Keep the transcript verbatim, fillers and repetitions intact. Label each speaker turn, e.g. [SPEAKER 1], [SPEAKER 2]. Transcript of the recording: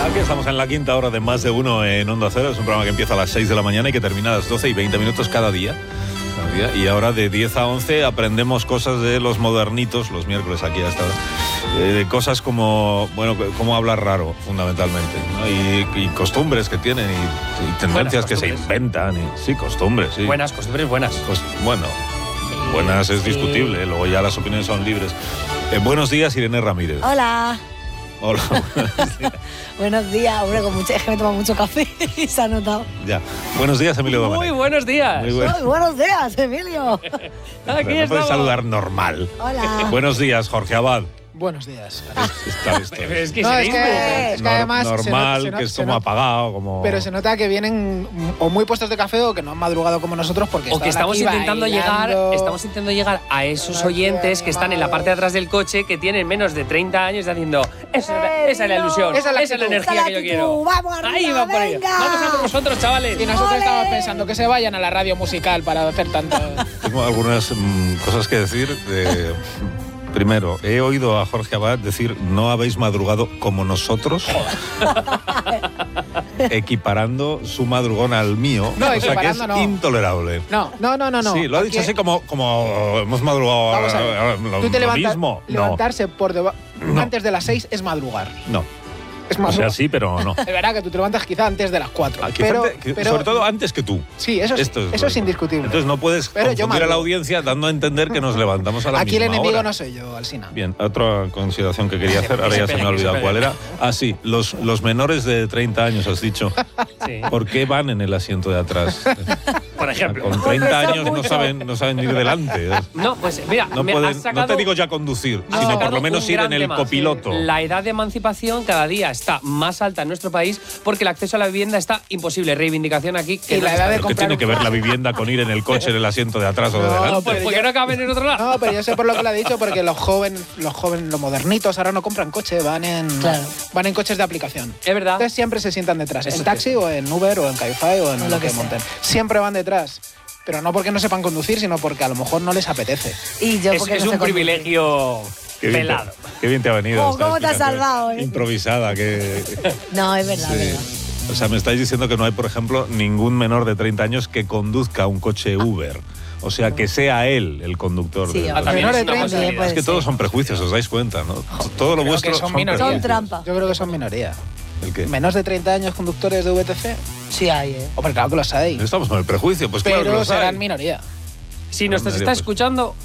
[SPEAKER 1] Aquí estamos en la quinta hora de Más de Uno en Onda Cero. Es un programa que empieza a las seis de la mañana y que termina a las doce y veinte minutos cada día. Cada día. Y ahora de diez a once aprendemos cosas de los modernitos, los miércoles aquí a esta hora. Eh, de cosas como, bueno, cómo hablar raro, fundamentalmente, ¿no? Y, y costumbres que tienen y, y tendencias que se inventan. Y, sí, costumbres, sí.
[SPEAKER 2] Buenas, costumbres buenas.
[SPEAKER 1] Pues, bueno, sí, buenas es sí. discutible, luego ya las opiniones son libres. Eh, buenos días, Irene Ramírez.
[SPEAKER 3] Hola.
[SPEAKER 1] Hola.
[SPEAKER 3] Buenos días, hombre, con mucho, es que me tomo mucho café y se ha notado.
[SPEAKER 1] Ya. Buenos días, Emilio Domenech.
[SPEAKER 2] Muy buenos días.
[SPEAKER 1] Muy buen...
[SPEAKER 3] Muy buenos días, Emilio.
[SPEAKER 2] Aquí
[SPEAKER 1] no
[SPEAKER 2] estamos.
[SPEAKER 1] puedes saludar normal.
[SPEAKER 3] Hola.
[SPEAKER 1] Buenos días, Jorge Abad.
[SPEAKER 4] Buenos días.
[SPEAKER 1] Está, está, está.
[SPEAKER 2] Es que,
[SPEAKER 4] no,
[SPEAKER 2] se
[SPEAKER 4] es, que, es que además
[SPEAKER 1] normal,
[SPEAKER 4] se nota, se nota,
[SPEAKER 1] que es
[SPEAKER 4] se
[SPEAKER 1] como
[SPEAKER 4] nota,
[SPEAKER 1] apagado, como...
[SPEAKER 4] Pero se nota que vienen o muy puestos de café o que no han madrugado como nosotros porque
[SPEAKER 2] o que estamos
[SPEAKER 4] aquí
[SPEAKER 2] intentando llegar,
[SPEAKER 4] bailando.
[SPEAKER 2] estamos intentando llegar a esos oyentes que están en la parte de atrás del coche que tienen menos de treinta años haciendo esa, esa es la ilusión,
[SPEAKER 4] esa es la,
[SPEAKER 2] esa es la energía
[SPEAKER 3] esa
[SPEAKER 2] que yo
[SPEAKER 3] actitud.
[SPEAKER 2] quiero.
[SPEAKER 3] Vamos arriba,
[SPEAKER 2] ahí va por ahí.
[SPEAKER 3] venga.
[SPEAKER 2] Vamos a por vosotros, chavales.
[SPEAKER 4] Y nosotros
[SPEAKER 3] ¡Ole!
[SPEAKER 4] estábamos pensando que se vayan a la radio musical para hacer tanto.
[SPEAKER 1] Tengo algunas mmm, cosas que decir. De... Primero, he oído a Jorge Abad decir no habéis madrugado como nosotros, equiparando su madrugón al mío,
[SPEAKER 4] No,
[SPEAKER 1] o sea que es
[SPEAKER 4] no.
[SPEAKER 1] intolerable.
[SPEAKER 4] No, no, no, no. no.
[SPEAKER 1] Sí, lo ha
[SPEAKER 4] Aquí...
[SPEAKER 1] dicho así como, como hemos madrugado.
[SPEAKER 4] Vamos a ver.
[SPEAKER 1] Lo,
[SPEAKER 4] Tú te
[SPEAKER 1] lo
[SPEAKER 4] levantas,
[SPEAKER 1] mismo.
[SPEAKER 4] levantarse
[SPEAKER 1] no.
[SPEAKER 4] por deba...
[SPEAKER 1] no.
[SPEAKER 4] antes de las seis es madrugar.
[SPEAKER 1] No.
[SPEAKER 4] Es
[SPEAKER 1] O
[SPEAKER 4] madrugar.
[SPEAKER 1] sea, sí, pero no.
[SPEAKER 4] Es verdad que tú te levantas quizá antes de las cuatro.
[SPEAKER 1] Aquí
[SPEAKER 4] pero,
[SPEAKER 1] antes, que,
[SPEAKER 4] pero,
[SPEAKER 1] sobre todo antes que tú.
[SPEAKER 4] Sí, eso es,
[SPEAKER 1] Esto es,
[SPEAKER 4] eso es indiscutible.
[SPEAKER 1] Entonces no puedes
[SPEAKER 4] Pero yo
[SPEAKER 1] confundir a la
[SPEAKER 4] madrugo.
[SPEAKER 1] audiencia dando a entender que nos levantamos a la
[SPEAKER 4] Aquí
[SPEAKER 1] misma
[SPEAKER 4] el enemigo
[SPEAKER 1] hora.
[SPEAKER 4] no soy yo, Alsina.
[SPEAKER 1] Bien, otra consideración que quería hacer, ahora ya se me ha olvidado cuál era. Ah, sí, los, los menores de treinta años, has dicho.
[SPEAKER 2] Sí.
[SPEAKER 1] ¿Por qué van en el asiento de atrás?
[SPEAKER 2] Por ejemplo.
[SPEAKER 1] Con treinta años no saben, no saben ir delante.
[SPEAKER 2] No, pues mira,
[SPEAKER 1] No,
[SPEAKER 2] me
[SPEAKER 1] pueden,
[SPEAKER 2] has sacado,
[SPEAKER 1] no te digo ya conducir,
[SPEAKER 2] has
[SPEAKER 1] sino por
[SPEAKER 2] sacado
[SPEAKER 1] lo menos
[SPEAKER 2] un
[SPEAKER 1] ir en
[SPEAKER 2] gran
[SPEAKER 1] el
[SPEAKER 2] tema.
[SPEAKER 1] copiloto.
[SPEAKER 2] La edad de emancipación cada día está más alta en nuestro país porque el acceso a la vivienda está imposible. Reivindicación aquí. Que
[SPEAKER 4] Y
[SPEAKER 2] no
[SPEAKER 4] la
[SPEAKER 2] está.
[SPEAKER 4] edad de
[SPEAKER 1] ¿Pero qué
[SPEAKER 4] comprar
[SPEAKER 1] tiene
[SPEAKER 4] un-
[SPEAKER 1] que ver la vivienda con ir en el coche en el asiento de atrás o de
[SPEAKER 4] No,
[SPEAKER 1] delante?
[SPEAKER 2] Pues
[SPEAKER 4] pero
[SPEAKER 2] porque
[SPEAKER 4] yo-
[SPEAKER 2] no caben en otro lado.
[SPEAKER 4] No, pero yo sé por lo que lo ha dicho, porque los jóvenes, los jóvenes, los modernitos ahora no compran coche, van en
[SPEAKER 3] Claro.
[SPEAKER 4] van en coches de aplicación.
[SPEAKER 2] Es verdad.
[SPEAKER 4] Entonces siempre se sientan detrás,
[SPEAKER 2] Eso
[SPEAKER 4] en
[SPEAKER 2] es
[SPEAKER 4] taxi o en Uber o en Cabify o en
[SPEAKER 3] O
[SPEAKER 4] lo
[SPEAKER 3] lo
[SPEAKER 4] que,
[SPEAKER 3] que sea.
[SPEAKER 4] monten. Siempre van detrás. Pero no porque no sepan conducir, sino porque a lo mejor no les apetece.
[SPEAKER 3] Y yo
[SPEAKER 2] Es,
[SPEAKER 3] porque
[SPEAKER 2] es
[SPEAKER 3] no sé
[SPEAKER 2] un
[SPEAKER 3] conducir.
[SPEAKER 2] privilegio
[SPEAKER 1] Qué bien,
[SPEAKER 2] pelado.
[SPEAKER 1] te, qué bien te ha venido.
[SPEAKER 3] Oh,
[SPEAKER 1] esta
[SPEAKER 3] ¿cómo te has
[SPEAKER 1] explicación
[SPEAKER 3] salvado, eh?
[SPEAKER 1] Improvisada, que...
[SPEAKER 3] No, es verdad,
[SPEAKER 1] Sí.
[SPEAKER 3] es verdad.
[SPEAKER 1] O sea, me estáis diciendo que no hay, por ejemplo, ningún menor de treinta años que conduzca un coche Uber. O sea, que sea él el conductor.
[SPEAKER 3] Sí,
[SPEAKER 1] de,
[SPEAKER 3] ah,
[SPEAKER 2] también
[SPEAKER 4] menor
[SPEAKER 2] es
[SPEAKER 4] de
[SPEAKER 2] una
[SPEAKER 4] treinta,
[SPEAKER 2] posibilidad.
[SPEAKER 3] puede
[SPEAKER 1] Es que
[SPEAKER 3] ser.
[SPEAKER 1] todos son prejuicios, os dais cuenta, ¿no? Todo lo
[SPEAKER 4] Creo
[SPEAKER 1] vuestro
[SPEAKER 4] que son minoría.
[SPEAKER 3] Son
[SPEAKER 1] prejuicios.
[SPEAKER 3] trampa.
[SPEAKER 4] Yo creo que son minoría.
[SPEAKER 1] ¿El qué?
[SPEAKER 4] Menos de treinta años conductores de V T C.
[SPEAKER 3] Sí hay, ¿eh?
[SPEAKER 4] Hombre, claro que lo sabéis.
[SPEAKER 1] Estamos con el prejuicio, pues claro que
[SPEAKER 4] Pero
[SPEAKER 1] lo saben.
[SPEAKER 4] serán minoría.
[SPEAKER 2] Si nos
[SPEAKER 1] Pues,
[SPEAKER 2] está escuchando,